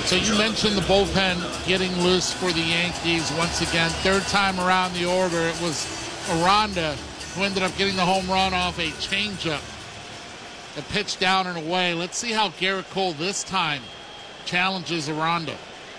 So you mentioned the bullpen getting loose for the Yankees once again. Third time around the order, it was Aranda who ended up getting the home run off a changeup. A pitch down and away. Let's see how Gerrit Cole this time challenges Aranda.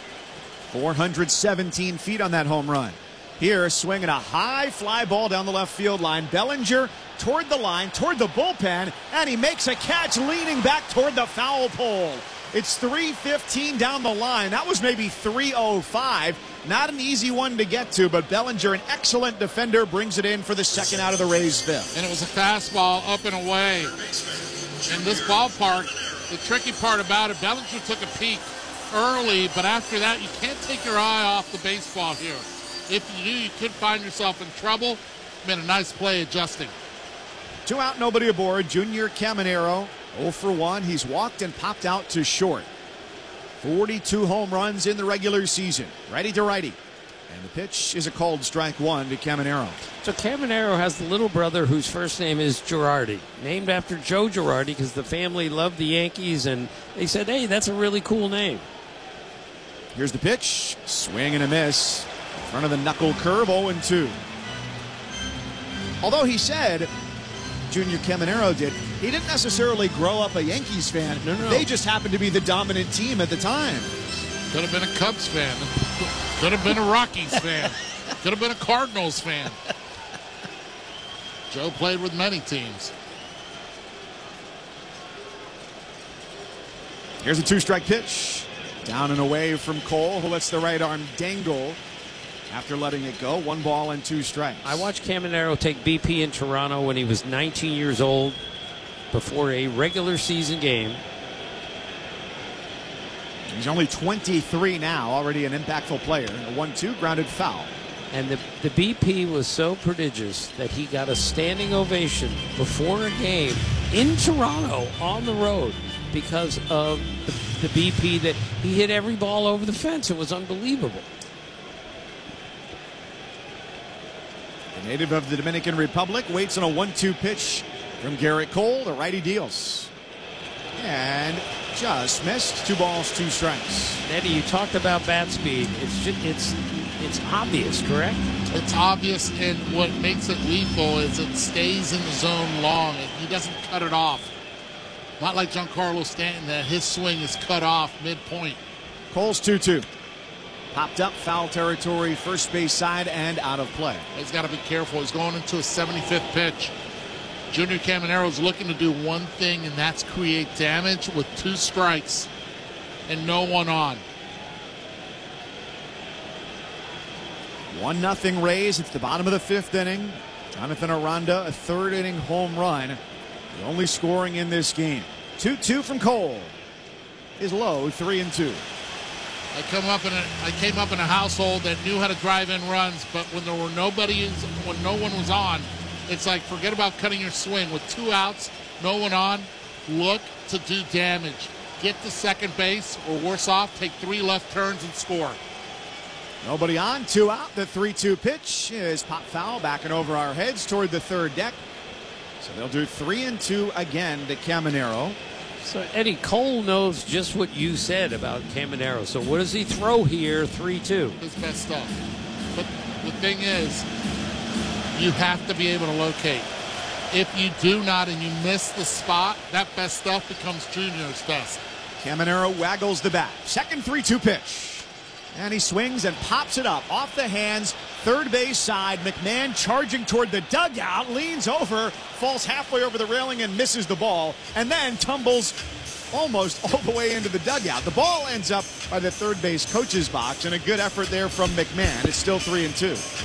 417 feet on that home run. Here, swinging a high fly ball down the left field line. Bellinger toward the line, toward the bullpen, and he makes a catch leaning back toward the foul pole. It's 3:15 down the line. That was maybe 3:05. Not an easy one to get to, but Bellinger, an excellent defender, brings it in for the second out of the Rays' fifth. And it was a fastball up and away. In this ballpark, the tricky part about it, Bellinger took a peek early, but after that, you can't take your eye off the baseball here. If you do, you could find yourself in trouble. Made a nice play adjusting. 2 out, nobody aboard. Junior Caminero, 0 for 1. He's walked and popped out to short. 42 home runs in the regular season. Righty to righty. And the pitch is a called strike 1 to Caminero. So Caminero has the little brother whose first name is Girardi, named after Joe Girardi because the family loved the Yankees, and they said, hey, that's a really cool name. Here's the pitch. Swing and a miss. In front of the knuckle curve, 0-2. Although he said, Junior Caminero did, he didn't necessarily grow up a Yankees fan. No. They just happened to be the dominant team at the time. Could have been a Cubs fan. Could have been a Rockies fan. Could have been a Cardinals fan. Joe played with many teams. Here's a 2-strike pitch. Down and away from Cole, who lets the right arm dangle after letting it go. 1 ball and 2 strikes. I watched Caminero take BP in Toronto when he was 19 years old before a regular season game. He's only 23 now, already an impactful player. A 1-2 grounded foul. And the BP was so prodigious that he got a standing ovation before a game in Toronto on the road because of the BP that he hit every ball over the fence. It was unbelievable. The native of the Dominican Republic waits on a 1-2 pitch from Gerrit Cole. The righty deals. And just missed. 2 balls, 2 strikes. Eddie, you talked about bat speed. It's obvious, correct? It's obvious, and what makes it lethal is it stays in the zone long. He doesn't cut it off. Not like Giancarlo Stanton, that his swing is cut off midpoint. Cole's 2-2. Popped up, foul territory, first base side, and out of play. He's got to be careful. He's going into a 75th pitch. Junior Caminero's looking to do one thing, and that's create damage with 2 strikes and no one on. 1-0 Rays. It's the bottom of the 5th inning. Jonathan Aranda, a 3rd inning home run. The only scoring in this game. 2-2 from Cole. Is low, 3-2. I came up in a household that knew how to drive in runs, but when there were when no one was on, it's like forget about cutting your swing. With 2 outs, no one on, look to do damage. Get to second base, or worse off, take 3 left turns and score. Nobody on, 2 out. The 3-2 pitch is pop foul, backing over our heads toward the 3rd deck. So they'll do 3-2 again to Caminero. So, Eddie, Cole knows just what you said about Caminero. So what does he throw here, 3-2? His best stuff. But the thing is, you have to be able to locate. If you do not and you miss the spot, that best stuff becomes Junior's best. Caminero waggles the bat. Second 3-2 pitch. And he swings and pops it up off the hands. 3rd base side. McMahon charging toward the dugout. Leans over. Falls halfway over the railing and misses the ball. And then tumbles almost all the way into the dugout. The ball ends up by the 3rd base coach's box. And a good effort there from McMahon. It's still 3-2.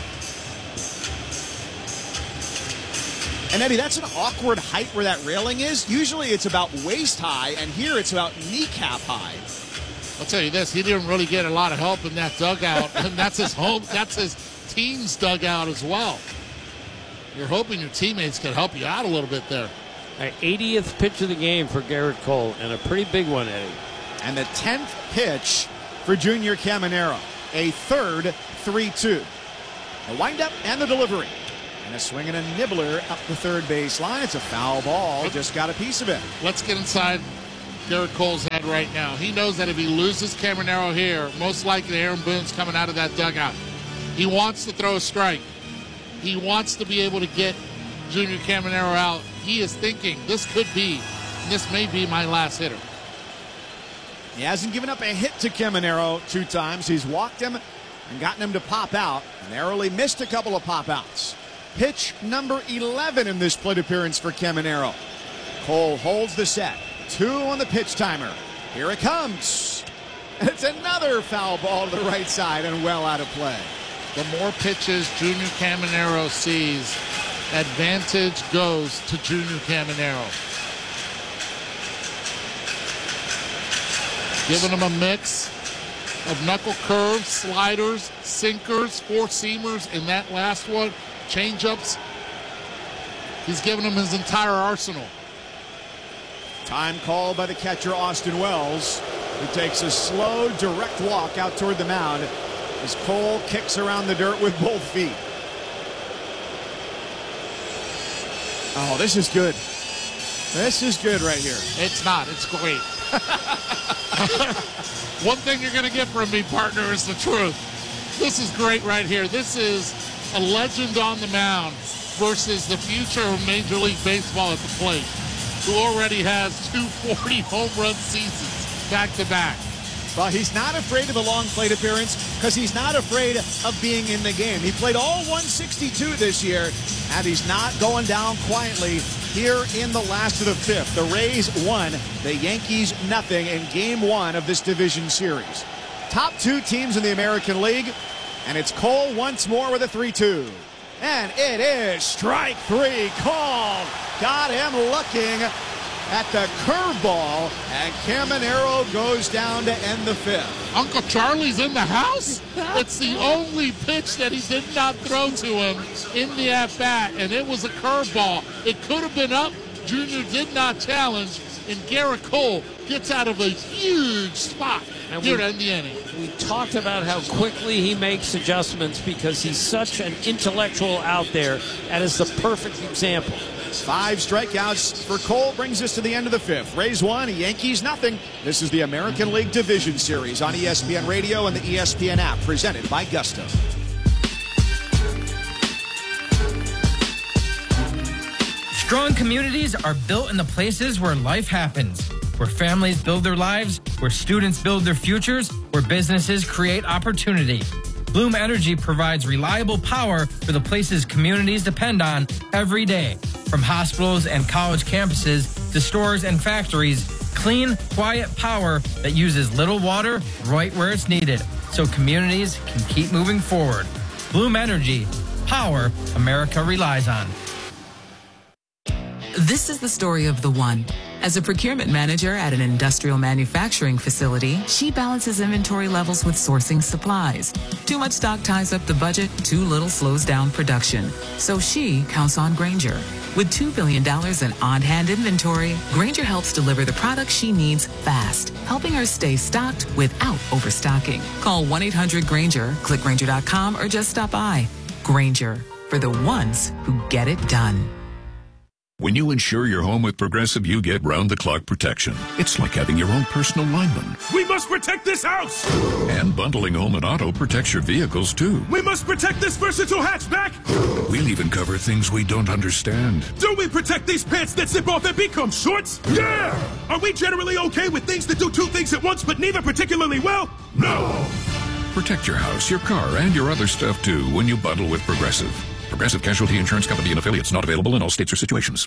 And Eddie, that's an awkward height where that railing is. Usually it's about waist high, and here it's about kneecap high. I'll tell you this, he didn't really get a lot of help in that dugout, and that's his team's dugout as well. You're hoping your teammates can help you out a little bit there. All right, 80th pitch of the game for Gerrit Cole, and a pretty big one, Eddie. And the 10th pitch for Junior Caminero. A 3rd 3-2. The windup and the delivery. And a swing and a nibbler up the 3rd base line. It's a foul ball. Just got a piece of it. Let's get inside Garrett Cole's head right now. He knows that if he loses Caminero here, most likely Aaron Boone's coming out of that dugout. He wants to throw a strike. He wants to be able to get Junior Caminero out. He is thinking, this may be my last hitter. He hasn't given up a hit to Caminero 2 times. He's walked him and gotten him to pop out, and narrowly missed a couple of pop outs. Pitch number 11 in this plate appearance for Caminero. Cole holds the set. 2 on the pitch timer. Here it comes. And it's another foul ball to the right side and well out of play. The more pitches Junior Caminero sees, advantage goes to Junior Caminero. Giving him a mix of knuckle curves, sliders, sinkers, 4-seamers, and that last one, changeups. He's giving him his entire arsenal. Time called by the catcher, Austin Wells, who takes a slow, direct walk out toward the mound as Cole kicks around the dirt with both feet. Oh, this is good. This is good right here. It's not. It's great. One thing you're going to get from me, partner, is the truth. This is great right here. This is a legend on the mound versus the future of Major League Baseball at the plate, who already has 240 home run seasons back-to-back. Well, he's not afraid of the long plate appearance because he's not afraid of being in the game. He played all 162 this year, and he's not going down quietly here in the last of the 5th. The Rays won, the Yankees nothing in Game 1 of this division series. Top 2 teams in the American League, and it's Cole once more with a 3-2. And it is strike 3 called. Got him looking at the curveball, and Caminero goes down to end the 5th. Uncle Charlie's in the house? It's the only pitch that he did not throw to him in the at-bat, and it was a curveball. It could have been up. Junior did not challenge, and Garrett Cole gets out of a huge spot here to end the inning. We talked about how quickly he makes adjustments because he's such an intellectual out there. That is the perfect example. 5 strikeouts for Cole brings us to the end of the 5th. Rays 1, Yankees nothing. This is the American League Division Series on ESPN Radio and the ESPN app, presented by Gusto. Strong communities are built in the places where life happens, where families build their lives, where students build their futures, where businesses create opportunity. Bloom Energy provides reliable power for the places communities depend on every day. From hospitals and college campuses to stores and factories, clean, quiet power that uses little water right where it's needed, so communities can keep moving forward. Bloom Energy, power America relies on. This is the story of the one. As a procurement manager at an industrial manufacturing facility, she balances inventory levels with sourcing supplies. Too much stock ties up the budget, too little slows down production. So she counts on Grainger. With $2 billion in on-hand inventory, Grainger helps deliver the products she needs fast, helping her stay stocked without overstocking. Call 1-800-GRAINGER, click Grainger.com, or just stop by. Grainger, for the ones who get it done. When you insure your home with Progressive, you get round-the-clock protection. It's like having your own personal lineman. We must protect this house! And bundling home and auto protects your vehicles, too. We must protect this versatile hatchback! We'll even cover things we don't understand. Do we protect these pants that zip off and become shorts? Yeah! Are we generally okay with things that do 2 things at once, but neither particularly well? No! Protect your house, your car, and your other stuff, too, when you bundle with Progressive. Progressive Casualty Insurance Company and affiliates, not available in all states or situations.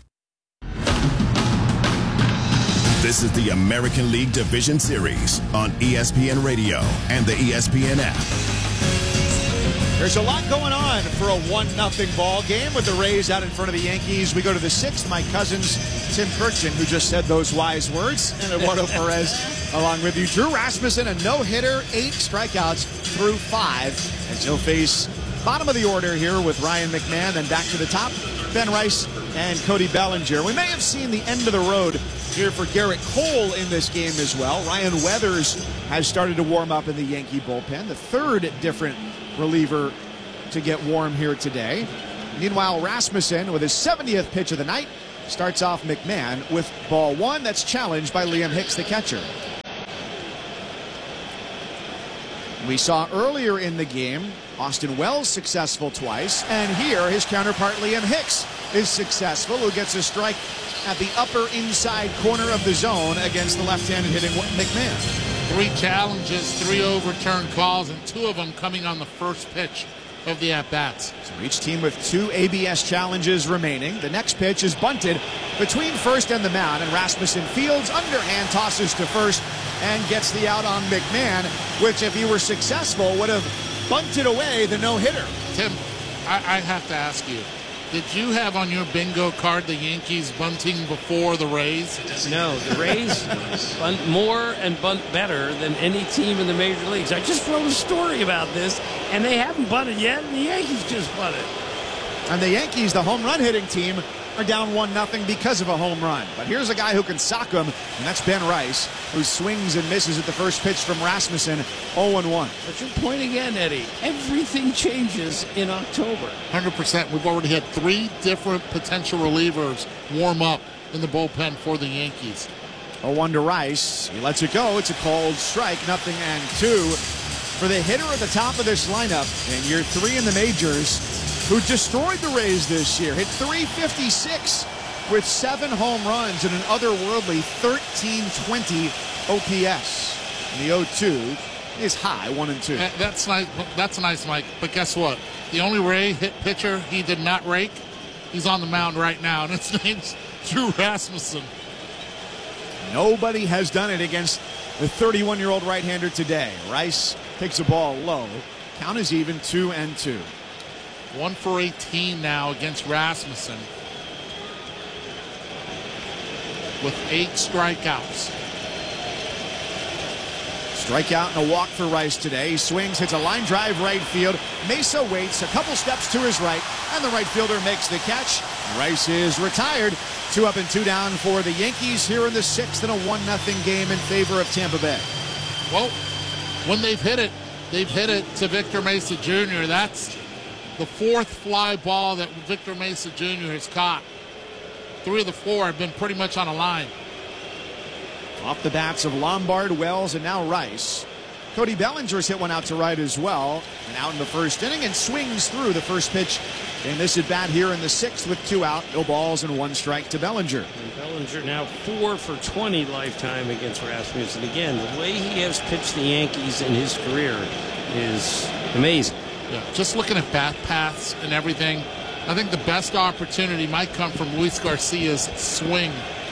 This is the American League Division Series on ESPN Radio and the ESPN app. There's a lot going on for a 1-0 ball game with the Rays out in front of the Yankees. We go to the 6th. My cousins, Tim Kurkjian, who just said those wise words, and Eduardo Perez along with you. Drew Rasmussen, a no-hitter, 8 strikeouts through 5, as he'll face bottom of the order here with Ryan McMahon. Then back to the top, Ben Rice and Cody Bellinger. We may have seen the end of the road here for Garrett Cole in this game as well. Ryan Weathers has started to warm up in the Yankee bullpen, the 3rd different reliever to get warm here today. Meanwhile, Rasmussen with his 70th pitch of the night starts off McMahon with ball one. That's challenged by Liam Hicks, the catcher. We saw earlier in the game Austin Wells successful twice, and here his counterpart Liam Hicks is successful, who gets a strike at the upper inside corner of the zone against the left-handed hitting McMahon. 3 challenges, 3 overturned calls, and 2 of them coming on the first pitch of the at-bats. So each team with 2 ABS challenges remaining. The next pitch is bunted between first and the mound, and Rasmussen fields, underhand tosses to first, and gets the out on McMahon, which if he were successful would have bunted away the no-hitter. Tim, I have to ask you, did you have on your bingo card the Yankees bunting before the Rays? No, the Rays bunt more and bunt better than any team in the major leagues. I just wrote a story about this, and they haven't bunted yet, and the Yankees just bunted. And the Yankees, the home run hitting team, are down 1-0 because of a home run. But here's a guy who can sock them, and that's Ben Rice, who swings and misses at the first pitch from Rasmussen, 0-1. But your point again, Eddie, everything changes in October. 100%. We've already had 3 different potential relievers warm up in the bullpen for the Yankees. 0-1 to Rice. He lets it go. It's a called strike, 0-2. For the hitter at the top of this lineup in year 3 in the majors, who destroyed the Rays this year, hit .356 with 7 home runs and an otherworldly 1320 OPS. And the 0-2 is high, 1-2. That's nice. That's nice, Mike. But guess what? The only Ray hit pitcher he did not rake, he's on the mound right now, and his name's Drew Rasmussen. Nobody has done it against the 31-year-old right-hander today. Rice takes a ball low. Count is even, 2-2. 1 for 18 now against Rasmussen with 8 strikeouts. Strikeout and a walk for Rice today. He swings, hits a line drive right field. Mesa waits a couple steps to his right, and the right fielder makes the catch. Rice is retired. 2 up and 2 down for the Yankees here in the 6th in a 1-0 game in favor of Tampa Bay. Well, when they've hit it to Victor Mesa Jr. That's the 4th fly ball that Victor Mesa Jr. has caught. 3 of the 4 have been pretty much on a line. Off the bats of Lombard, Wells, and now Rice. Cody Bellinger's hit one out to right as well, and out in the first inning, and swings through the first pitch in this at bat here in the 6th with 2 out, no balls and 1 strike to Bellinger. And Bellinger now 4 for 20 lifetime against Rasmussen. Again, the way he has pitched the Yankees in his career is amazing. Yeah, just looking at bat paths and everything, I think the best opportunity might come from Luis Garcia's swing.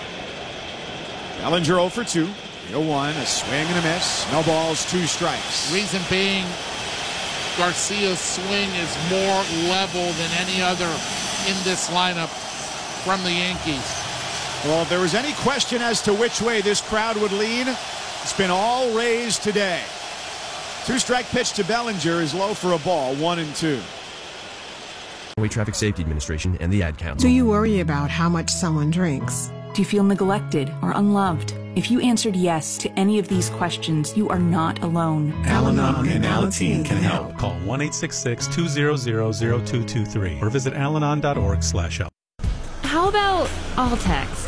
Bellinger 0 for 2. 0-1, a swing and a miss. No balls, 2 strikes. Reason being, Garcia's swing is more level than any other in this lineup from the Yankees. Well, if there was any question as to which way this crowd would lean, it's been all Rays today. 2-strike pitch to Bellinger is low for a ball, 1-2. Traffic Safety Administration and the Ad Council. Do you worry about how much someone drinks? Do you feel neglected or unloved? If you answered yes to any of these questions, you are not alone. Al-Anon and Alateen can help. Call 1-866-200-0223 or visit alanon.org/help. How about all text?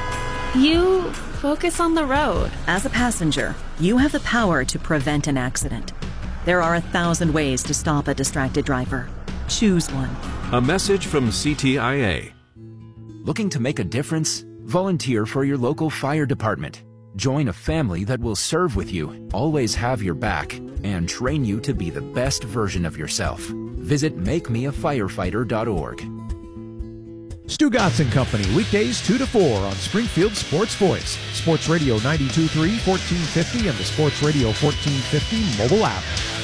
You focus on the road. As a passenger, you have the power to prevent an accident. There are 1,000 ways to stop a distracted driver. Choose one. A message from CTIA. Looking to make a difference? Volunteer for your local fire department. Join a family that will serve with you, always have your back, and train you to be the best version of yourself. Visit MakeMeAFirefighter.org. Stu Gotts & Company, weekdays 2 to 4 on Springfield Sports Voice. Sports Radio 92.3, 1450, and the Sports Radio 1450 mobile app.